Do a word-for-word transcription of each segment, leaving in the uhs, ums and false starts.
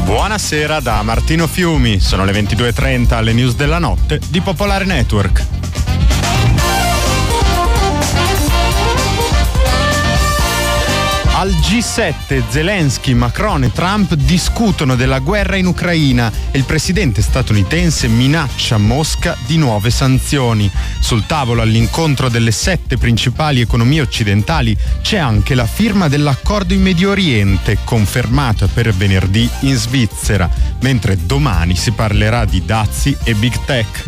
Buonasera da Martino Fiumi, sono le ventidue e trenta alle news della notte di Popolare Network. Al G sette Zelensky, Macron e Trump discutono della guerra in Ucraina e il presidente statunitense minaccia Mosca di nuove sanzioni. Sul tavolo all'incontro delle sette principali economie occidentali c'è anche la firma dell'accordo in Medio Oriente, confermata per venerdì in Svizzera, mentre domani si parlerà di dazi e big tech.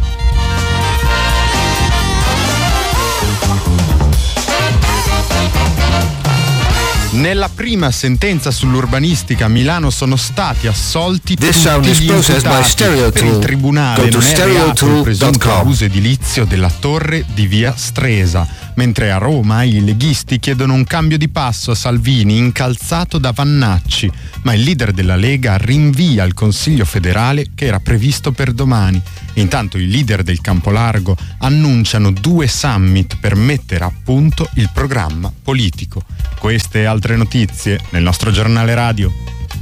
Nella prima sentenza sull'urbanistica a Milano sono stati assolti tutti gli imputati. Per il tribunale non è reato il presunto abuso edilizio della torre di via Stresa, mentre a Roma i leghisti chiedono un cambio di passo a Salvini incalzato da Vannacci, ma il leader della Lega rinvia il Consiglio federale che era previsto per domani. Intanto i leader del Campolargo annunciano due summit per mettere a punto il programma politico. Queste e altre notizie nel nostro giornale radio.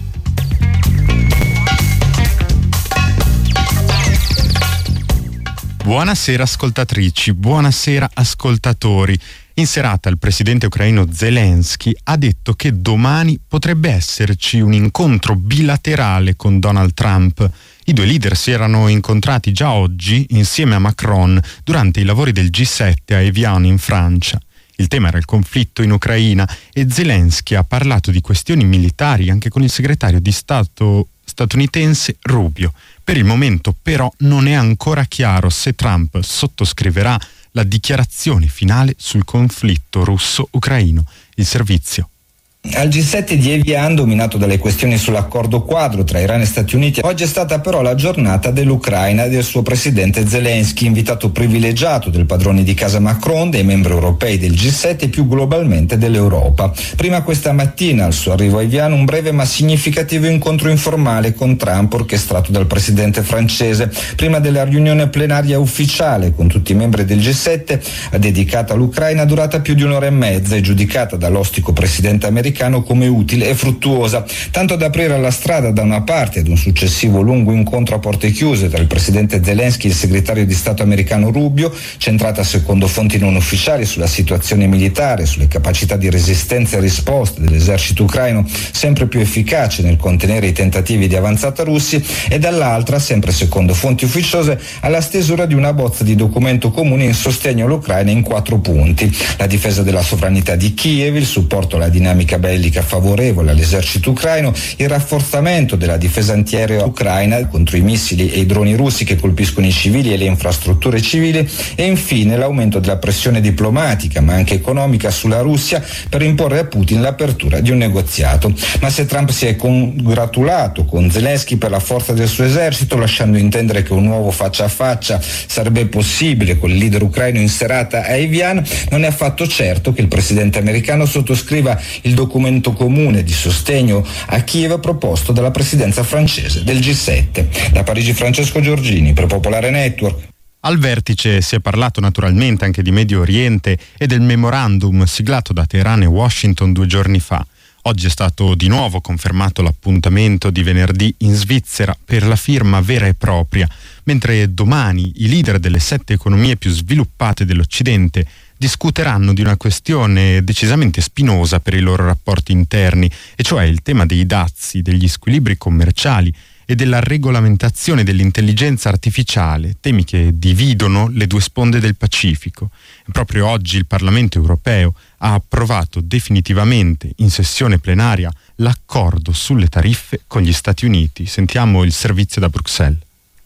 Buonasera ascoltatrici, buonasera ascoltatori. In serata il presidente ucraino Zelensky ha detto che domani potrebbe esserci un incontro bilaterale con Donald Trump. I due leader si erano incontrati già oggi insieme a Macron durante i lavori del G sette a Evian in Francia. Il tema era il conflitto in Ucraina e Zelensky ha parlato di questioni militari anche con il segretario di Stato statunitense Rubio. Per il momento però non è ancora chiaro se Trump sottoscriverà la dichiarazione finale sul conflitto russo-ucraino. Il servizio. Al G sette di Evian, dominato dalle questioni sull'accordo quadro tra Iran e Stati Uniti, oggi è stata però la giornata dell'Ucraina e del suo presidente Zelensky, invitato privilegiato del padrone di casa Macron, dei membri europei del G sette e più globalmente dell'Europa. Prima questa mattina, al suo arrivo a Evian, un breve ma significativo incontro informale con Trump orchestrato dal presidente francese, prima della riunione plenaria ufficiale con tutti i membri del G sette, dedicata all'Ucraina, durata più di un'ora e mezza e giudicata dall'ostico presidente americano come utile e fruttuosa, tanto da aprire la strada da una parte ad un successivo lungo incontro a porte chiuse tra il presidente Zelensky e il segretario di Stato americano Rubio, centrata secondo fonti non ufficiali sulla situazione militare, sulle capacità di resistenza e risposta dell'esercito ucraino sempre più efficace nel contenere i tentativi di avanzata russi, e dall'altra, sempre secondo fonti ufficiose, alla stesura di una bozza di documento comune in sostegno all'Ucraina in quattro punti: la difesa della sovranità di Kiev, il supporto alla dinamica bellica favorevole all'esercito ucraino, il rafforzamento della difesa antiaerea ucraina contro i missili e i droni russi che colpiscono i civili e le infrastrutture civili, e infine l'aumento della pressione diplomatica ma anche economica sulla Russia per imporre a Putin l'apertura di un negoziato. Ma se Trump si è congratulato con Zelensky per la forza del suo esercito, lasciando intendere che un nuovo faccia a faccia sarebbe possibile con il leader ucraino in serata a Evian, non è affatto certo che il presidente americano sottoscriva il documento comune di sostegno a Kiev proposto dalla presidenza francese del G sette. Da Parigi Francesco Giorgini per Popolare Network. Al vertice si è parlato naturalmente anche di Medio Oriente e del memorandum siglato da Teheran e Washington due giorni fa. Oggi è stato di nuovo confermato l'appuntamento di venerdì in Svizzera per la firma vera e propria, mentre domani i leader delle sette economie più sviluppate dell'Occidente discuteranno di una questione decisamente spinosa per i loro rapporti interni, e cioè il tema dei dazi, degli squilibri commerciali e della regolamentazione dell'intelligenza artificiale, temi che dividono le due sponde del Pacifico. E proprio oggi il Parlamento europeo ha approvato definitivamente in sessione plenaria l'accordo sulle tariffe con gli Stati Uniti. Sentiamo il servizio da Bruxelles.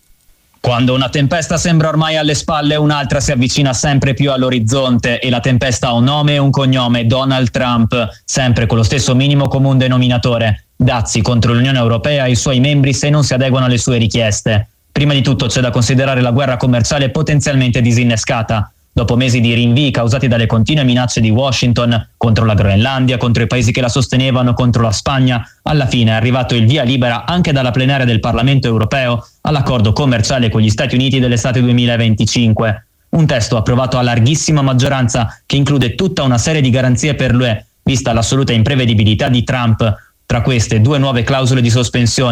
Quando una tempesta sembra ormai alle spalle, un'altra si avvicina sempre più all'orizzonte, e la tempesta ha un nome e un cognome: Donald Trump, sempre con lo stesso minimo comune denominatore: dazi contro l'Unione Europea e i suoi membri se non si adeguano alle sue richieste. Prima di tutto c'è da considerare la guerra commerciale potenzialmente disinnescata. Dopo mesi di rinvii causati dalle continue minacce di Washington contro la Groenlandia, contro i paesi che la sostenevano, contro la Spagna, alla fine è arrivato il via libera anche dalla plenaria del Parlamento europeo all'accordo commerciale con gli Stati Uniti dell'estate duemilaventicinque. Un testo approvato a larghissima maggioranza che include tutta una serie di garanzie per l'U E, vista l'assoluta imprevedibilità di Trump. Tra queste due nuove clausole di sospensione,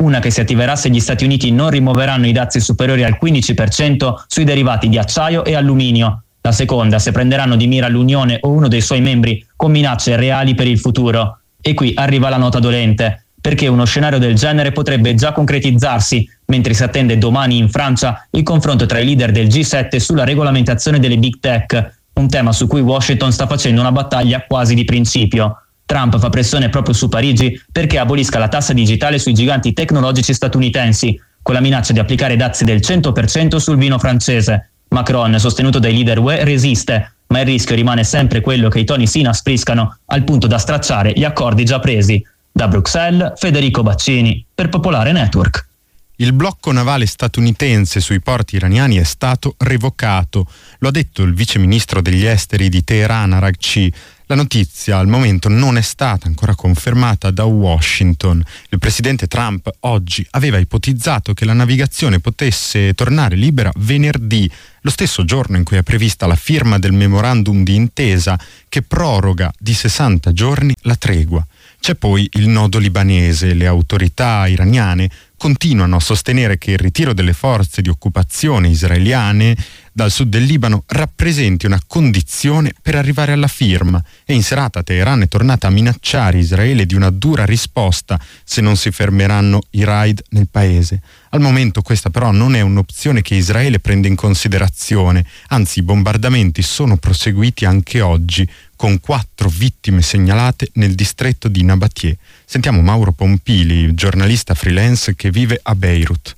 Una che si attiverà se gli Stati Uniti non rimuoveranno i dazi superiori al quindici per cento sui derivati di acciaio e alluminio. La seconda se prenderanno di mira l'Unione o uno dei suoi membri con minacce reali per il futuro. E qui arriva la nota dolente, perché uno scenario del genere potrebbe già concretizzarsi, mentre si attende domani in Francia il confronto tra i leader del G sette sulla regolamentazione delle big tech, un tema su cui Washington sta facendo una battaglia quasi di principio. Trump fa pressione proprio su Parigi perché abolisca la tassa digitale sui giganti tecnologici statunitensi, con la minaccia di applicare dazi del cento per cento sul vino francese. Macron, sostenuto dai leader U E, resiste, ma il rischio rimane sempre quello che i toni si inaspriscano al punto da stracciare gli accordi già presi. Da Bruxelles, Federico Baccini, per Popolare Network. Il blocco navale statunitense sui porti iraniani è stato revocato. Lo ha detto il vice ministro degli esteri di Teheran, Araghchi. La notizia al momento non è stata ancora confermata da Washington. Il presidente Trump oggi aveva ipotizzato che la navigazione potesse tornare libera venerdì, lo stesso giorno in cui è prevista la firma del memorandum di intesa che proroga di sessanta giorni la tregua. C'è poi il nodo libanese. Le autorità iraniane continuano a sostenere che il ritiro delle forze di occupazione israeliane dal sud del Libano rappresenti una condizione per arrivare alla firma, e in serata Teheran è tornata a minacciare Israele di una dura risposta se non si fermeranno i raid nel paese. Al momento questa però non è un'opzione che Israele prende in considerazione, anzi i bombardamenti sono proseguiti anche oggi, con quattro vittime segnalate nel distretto di Nabatie. Sentiamo Mauro Pompili, giornalista freelance che vive a Beirut.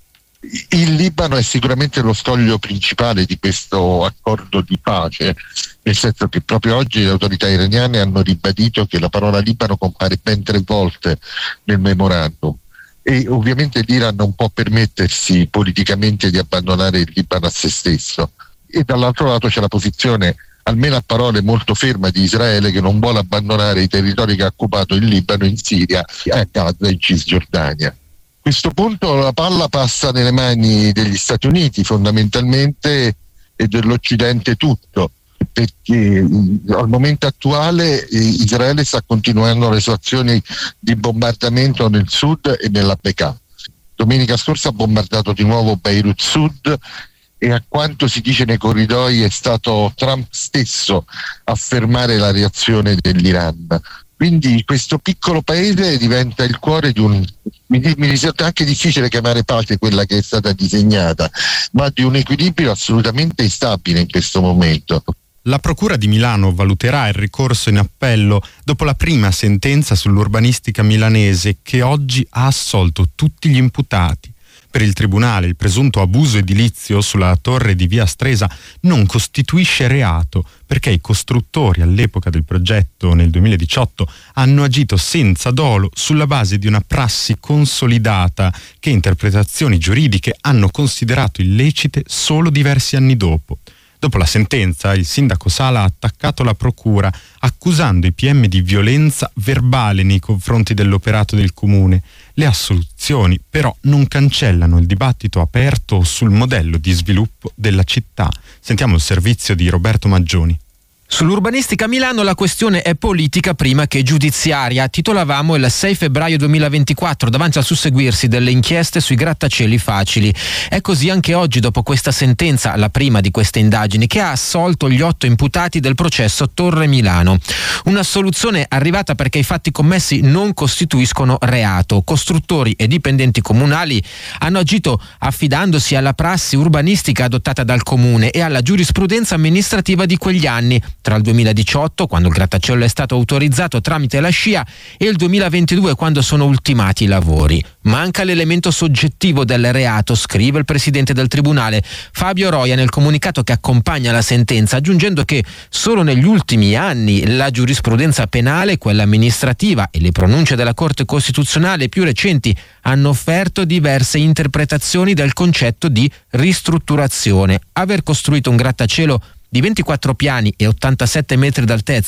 Il Libano è sicuramente lo scoglio principale di questo accordo di pace, nel senso che proprio oggi le autorità iraniane hanno ribadito che la parola Libano compare ben tre volte nel memorandum, e ovviamente l'Iran non può permettersi politicamente di abbandonare il Libano a se stesso, e dall'altro lato c'è la posizione, almeno a parole, molto ferma di Israele, che non vuole abbandonare i territori che ha occupato in Libano, in Siria, a Gaza e in Cisgiordania. A questo punto la palla passa nelle mani degli Stati Uniti fondamentalmente e dell'Occidente tutto, perché al momento attuale Israele sta continuando le sue azioni di bombardamento nel sud e nella Bekaa. Domenica scorsa ha bombardato di nuovo Beirut Sud, e a quanto si dice nei corridoi è stato Trump stesso a fermare la reazione dell'Iran. Quindi questo piccolo paese diventa il cuore di un, mi, mi risulta anche difficile chiamare pace quella che è stata disegnata, ma di un equilibrio assolutamente instabile in questo momento. La Procura di Milano valuterà il ricorso in appello dopo la prima sentenza sull'urbanistica milanese, che oggi ha assolto tutti gli imputati. Per il Tribunale il presunto abuso edilizio sulla torre di Via Stresa non costituisce reato, perché i costruttori all'epoca del progetto, nel duemiladiciotto, hanno agito senza dolo sulla base di una prassi consolidata che interpretazioni giuridiche hanno considerato illecite solo diversi anni dopo. Dopo la sentenza, il sindaco Sala ha attaccato la procura, accusando i P M di violenza verbale nei confronti dell'operato del comune. Le assoluzioni però non cancellano il dibattito aperto sul modello di sviluppo della città. Sentiamo il servizio di Roberto Maggioni. Sull'urbanistica a Milano la questione è politica prima che giudiziaria. Titolavamo il sei febbraio duemilaventiquattro davanti al susseguirsi delle inchieste sui grattacieli facili. È così anche oggi, dopo questa sentenza, la prima di queste indagini, che ha assolto gli otto imputati del processo Torre Milano. Una soluzione arrivata perché i fatti commessi non costituiscono reato. Costruttori e dipendenti comunali hanno agito affidandosi alla prassi urbanistica adottata dal comune e alla giurisprudenza amministrativa di quegli anni, tra il duemiladiciotto, quando il grattacielo è stato autorizzato tramite la SCIA, e il duemilaventidue, quando sono ultimati i lavori. Manca l'elemento soggettivo del reato, scrive il presidente del tribunale Fabio Roia nel comunicato che accompagna la sentenza, aggiungendo che solo negli ultimi anni la giurisprudenza penale, quella amministrativa e le pronunce della Corte Costituzionale più recenti hanno offerto diverse interpretazioni del concetto di ristrutturazione. Aver costruito un grattacielo di ventiquattro piani e ottantasette metri d'altezza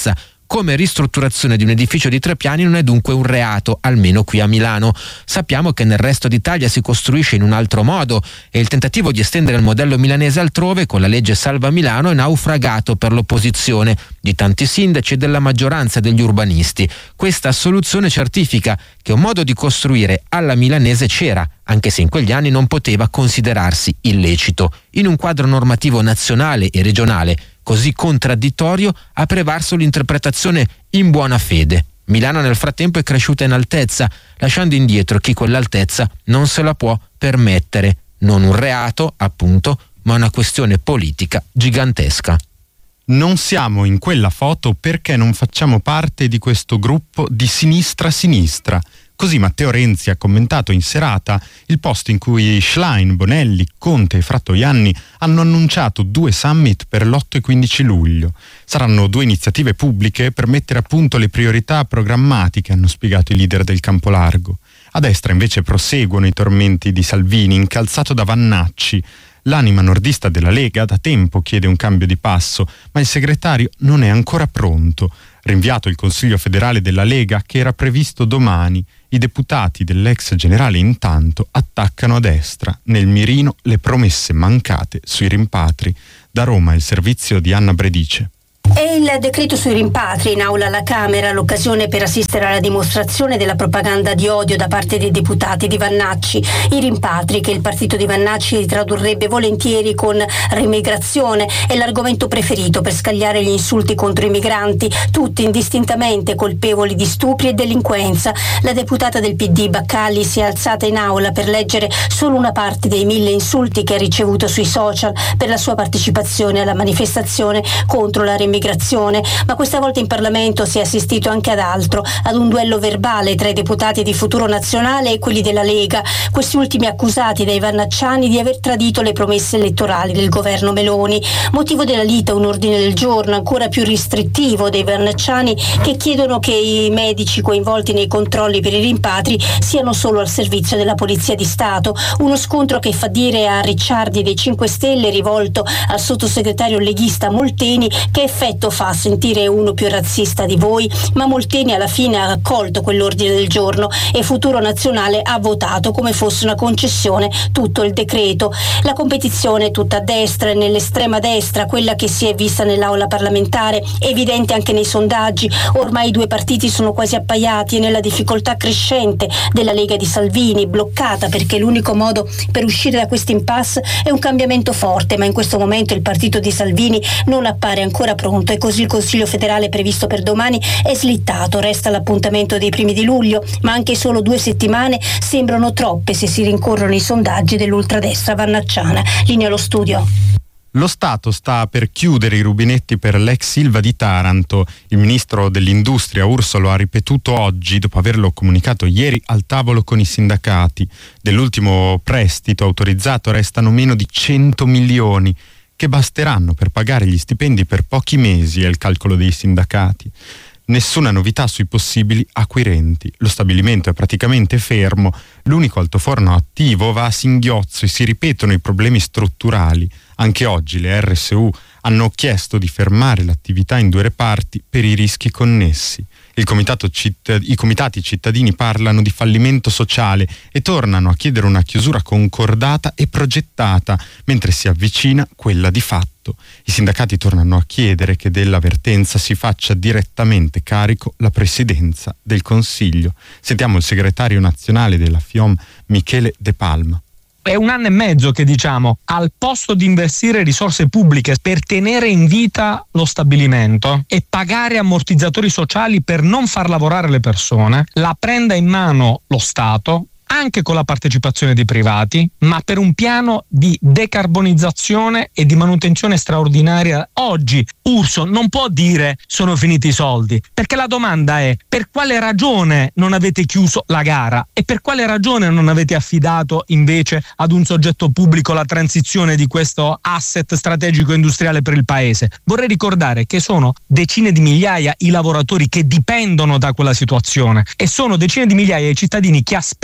come ristrutturazione di un edificio di tre piani non è dunque un reato, almeno qui a Milano. Sappiamo che nel resto d'Italia si costruisce in un altro modo e il tentativo di estendere il modello milanese altrove con la legge Salva Milano è naufragato per l'opposizione di tanti sindaci e della maggioranza degli urbanisti. Questa soluzione certifica che un modo di costruire alla milanese c'era, anche se in quegli anni non poteva considerarsi illecito. In un quadro normativo nazionale e regionale così contraddittorio ha prevalso l'interpretazione in buona fede. Milano nel frattempo è cresciuta in altezza, lasciando indietro chi quell'altezza non se la può permettere. Non un reato, appunto, ma una questione politica gigantesca. Non siamo in quella foto perché non facciamo parte di questo gruppo di sinistra-sinistra. Così Matteo Renzi ha commentato in serata il post in cui Schlein, Bonelli, Conte e Fratoianni hanno annunciato due summit per l'otto e quindici luglio. Saranno due iniziative pubbliche per mettere a punto le priorità programmatiche, hanno spiegato i leader del campo largo. A destra invece proseguono i tormenti di Salvini, incalzato da Vannacci. L'anima nordista della Lega da tempo chiede un cambio di passo, ma il segretario non è ancora pronto. Rinviato il Consiglio federale della Lega che era previsto domani, i deputati dell'ex generale intanto attaccano a destra, nel mirino le promesse mancate sui rimpatri. Da Roma il servizio di Anna Bredice. E il decreto sui rimpatri in aula alla Camera, l'occasione per assistere alla dimostrazione della propaganda di odio da parte dei deputati di Vannacci. I rimpatri, che il partito di Vannacci tradurrebbe volentieri con remigrazione, è l'argomento preferito per scagliare gli insulti contro i migranti, tutti indistintamente colpevoli di stupri e delinquenza. La deputata del P D Baccalli si è alzata in aula per leggere solo una parte dei mille insulti che ha ricevuto sui social per la sua partecipazione alla manifestazione contro la remigrazione. Ma questa volta in Parlamento si è assistito anche ad altro, ad un duello verbale tra i deputati di Futuro Nazionale e quelli della Lega, questi ultimi accusati dai vannacciani di aver tradito le promesse elettorali del governo Meloni. Motivo della lite un ordine del giorno ancora più restrittivo dei vannacciani che chiedono che i medici coinvolti nei controlli per i rimpatri siano solo al servizio della Polizia di Stato. Uno scontro che fa dire a Ricciardi dei cinque Stelle, rivolto al sottosegretario leghista Molteni, che effetto fa sentire uno più razzista di voi, ma Molteni alla fine ha accolto quell'ordine del giorno e Futuro Nazionale ha votato come fosse una concessione tutto il decreto. La competizione è tutta a destra e nell'estrema destra, quella che si è vista nell'aula parlamentare, evidente anche nei sondaggi. Ormai i due partiti sono quasi appaiati e nella difficoltà crescente della Lega di Salvini, bloccata perché l'unico modo per uscire da questo impasse è un cambiamento forte, ma in questo momento il partito di Salvini non appare ancora pronto e così il Consiglio federale previsto per domani è slittato. Resta l'appuntamento dei primi di luglio, ma anche solo due settimane sembrano troppe se si rincorrono i sondaggi dell'ultradestra vannacciana. Linea allo studio. Lo Stato sta per chiudere i rubinetti per l'ex Ilva di Taranto. Il ministro dell'Industria Ursolo ha ripetuto oggi, dopo averlo comunicato ieri al tavolo con i sindacati. Dell'ultimo prestito autorizzato restano meno di cento milioni, che basteranno per pagare gli stipendi per pochi mesi, è il calcolo dei sindacati. Nessuna novità sui possibili acquirenti. Lo stabilimento è praticamente fermo, l'unico altoforno attivo va a singhiozzo e si ripetono i problemi strutturali. Anche oggi le R S U hanno chiesto di fermare l'attività in due reparti per i rischi connessi. Il comitato citt- I comitati cittadini parlano di fallimento sociale e tornano a chiedere una chiusura concordata e progettata, mentre si avvicina quella di fatto. I sindacati tornano a chiedere che della vertenza si faccia direttamente carico la Presidenza del Consiglio. Sentiamo il segretario nazionale della FIOM, Michele De Palma. È un anno e mezzo che diciamo, al posto di investire risorse pubbliche per tenere in vita lo stabilimento e pagare ammortizzatori sociali per non far lavorare le persone, la prenda in mano lo Stato, anche con la partecipazione dei privati, ma per un piano di decarbonizzazione e di manutenzione straordinaria. Oggi Urso non può dire sono finiti i soldi, perché la domanda è: per quale ragione non avete chiuso la gara e per quale ragione non avete affidato invece ad un soggetto pubblico la transizione di questo asset strategico industriale per il paese? Vorrei ricordare che sono decine di migliaia i lavoratori che dipendono da quella situazione e sono decine di migliaia i cittadini che aspettano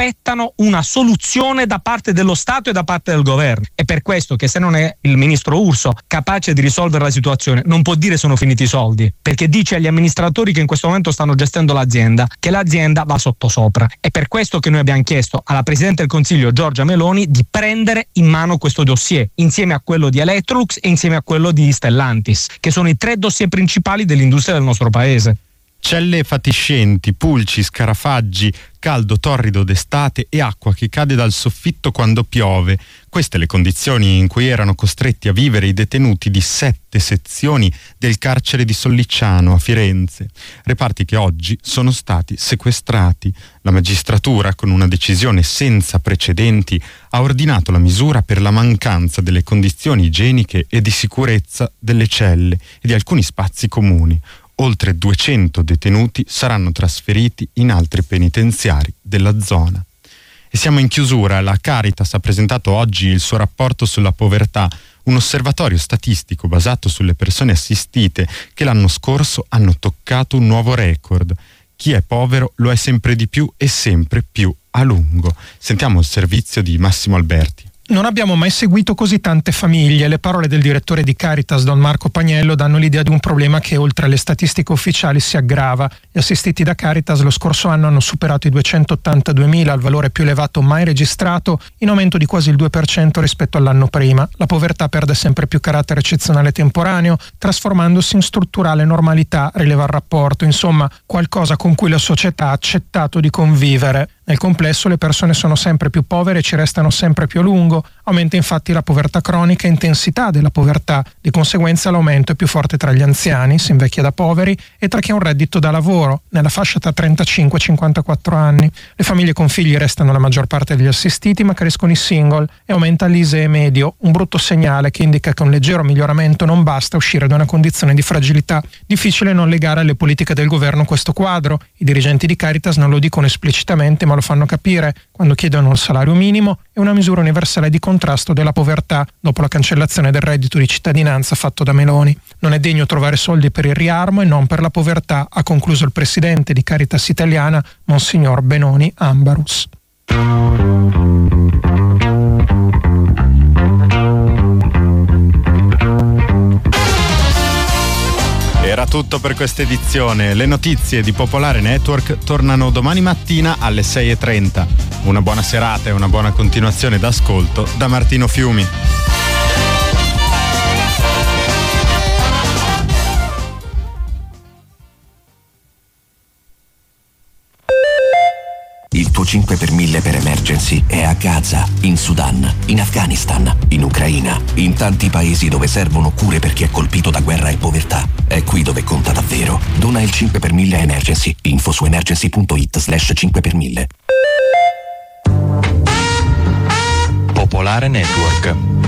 aspettano una soluzione da parte dello Stato e da parte del governo. È per questo che se non è il ministro Urso capace di risolvere la situazione, non può dire sono finiti i soldi, perché dice agli amministratori che in questo momento stanno gestendo l'azienda che l'azienda va sottosopra. È per questo che noi abbiamo chiesto alla Presidente del Consiglio Giorgia Meloni di prendere in mano questo dossier insieme a quello di Electrolux e insieme a quello di Stellantis, che sono i tre dossier principali dell'industria del nostro paese. Celle fatiscenti, pulci, scarafaggi, caldo torrido d'estate e acqua che cade dal soffitto quando piove. Queste le condizioni in cui erano costretti a vivere i detenuti di sette sezioni del carcere di Sollicciano a Firenze. Reparti che oggi sono stati sequestrati. La magistratura, con una decisione senza precedenti, ha ordinato la misura per la mancanza delle condizioni igieniche e di sicurezza delle celle e di alcuni spazi comuni. Oltre duecento detenuti saranno trasferiti in altri penitenziari della zona. E siamo in chiusura. La Caritas ha presentato oggi il suo rapporto sulla povertà, un osservatorio statistico basato sulle persone assistite che l'anno scorso hanno toccato un nuovo record. Chi è povero lo è sempre di più e sempre più a lungo. Sentiamo il servizio di Massimo Alberti. Non abbiamo mai seguito così tante famiglie. Le parole del direttore di Caritas, Don Marco Pagnello, danno l'idea di un problema che oltre alle statistiche ufficiali si aggrava. Gli assistiti da Caritas lo scorso anno hanno superato i duecentottantaduemila, il valore più elevato mai registrato, in aumento di quasi il due per cento rispetto all'anno prima. La povertà perde sempre più carattere eccezionale e temporaneo, trasformandosi in strutturale normalità, rileva il rapporto. Insomma, qualcosa con cui la società ha accettato di convivere. Nel complesso le persone sono sempre più povere e ci restano sempre più a lungo. Aumenta infatti la povertà cronica e intensità della povertà. Di conseguenza l'aumento è più forte tra gli anziani, si invecchia da poveri, e tra chi ha un reddito da lavoro, nella fascia tra trentacinque e cinquantaquattro anni. Le famiglie con figli restano la maggior parte degli assistiti, ma crescono i single e aumenta l'I S E E medio, un brutto segnale che indica che un leggero miglioramento non basta a uscire da una condizione di fragilità. Difficile non legare alle politiche del governo questo quadro. I dirigenti di Caritas non lo dicono esplicitamente, ma lo fanno capire quando chiedono il salario minimo e una misura universale di contrasto della povertà dopo la cancellazione del reddito di cittadinanza fatto da Meloni. Non è degno trovare soldi per il riarmo e non per la povertà, ha concluso il presidente di Caritas Italiana, Monsignor Benoni Ambarus. Era tutto per questa edizione. Le notizie di Popolare Network tornano domani mattina alle sei e trenta. Una buona serata e una buona continuazione d'ascolto da Martino Fiumi. Il tuo cinque per mille per emergency è a Gaza, in Sudan, in Afghanistan, in Ucraina, in tanti paesi dove servono cure per chi è colpito da guerra e povertà. È qui dove conta davvero. Dona il cinque per mille a Emergency. Info su emergency punto it slash cinque per mille. Popolare Network.